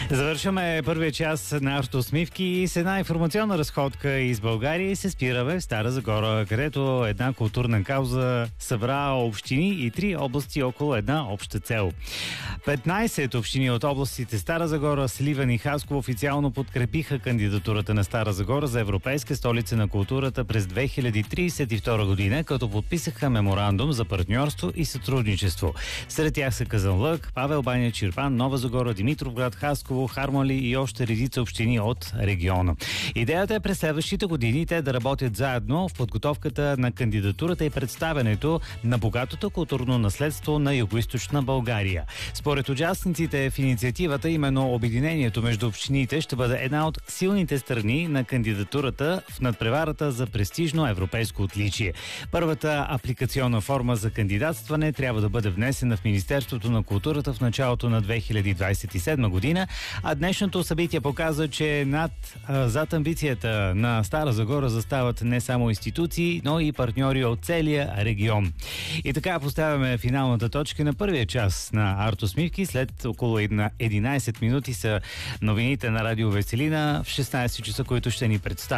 Завършваме първия час на Артосмивки и с една информационна разходка из България и се спираме в Стара Загора, където една културна кауза събра общини и 3 области около една обща цел. 15 общини от областите Стара Загора, Сливен и Хасково официално подкрепиха кандидатурата на Стара Загора за Европейска столица на културата през 2032 година, като подписаха меморандум за партньорство и сътрудничество. Сред тях са Казанлък, Павел баня, Чирпан, Нова Загора, Димитровград, Хасково, Харманли и още редица общини от региона. Идеята е през следващите години те да работят заедно в подготовката на кандидатурата и представянето на богатото културно наследство на Югоизточна България. Според участниците в инициативата, именно обединението между общините ще бъде една от силните страни на кандидатурата в надпреварата за престижно европейско отличие. Първата апликационна форма за кандидатстване трябва да бъде внесена в Министерството на културата в началото на 2027 година, а днешното събитие показва, че зад амбицията на Стара Загора застават не само институции, но и партньори от целия регион. И така поставяме финалната точка на първия час на Артосмивки. След около 11 минути са новините на Радио Веселина в 16 часа, които ще ни представят